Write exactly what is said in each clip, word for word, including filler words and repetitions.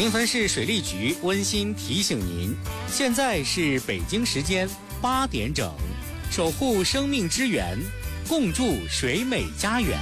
临汾市水利局温馨提醒您，现在是北京时间八点整，守护生命之源，共筑水美家园。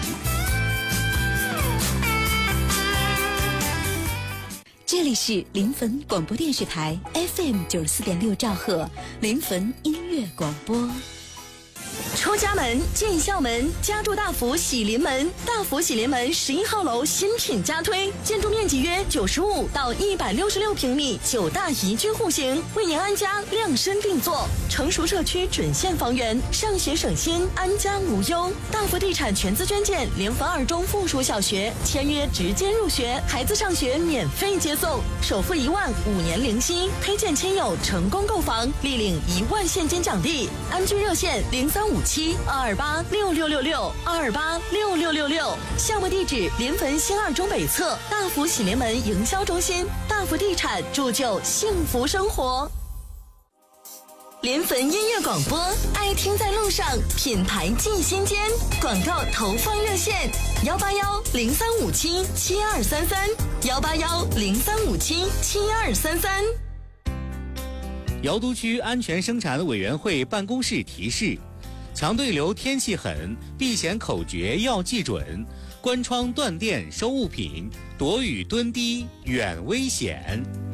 这里是临汾广播电视台 F M 九十四点六兆赫，临汾音乐广播。 出家门，进校门，家住大福喜临门。大福喜临门十一号楼新品加推，建筑面积约九十五到一百六十六平米，九大宜居户型，为您安家量身定做。成熟社区准现房源，上学省心，安家无忧。大福地产全资捐建临汾二中附属小学，签约直接入学，孩子上学免费接送，首付一万，五年零息。推荐亲友成功购房，立领一万现金奖励。安居热线零三五七二二八六六六六二二八六六六六，项目地址临汾新二中北侧大福喜临门营销中心。大福地产铸就幸福生活。临汾音乐广播，爱听在路上，品牌进心间。广告投放热线：幺八幺零三五七七二三三，幺八幺零三五七七二三三。 瑶都区安全生产委员会办公室提示：强对流天气狠，避险口诀要记准，关窗断电收物品，躲雨蹲低远危险。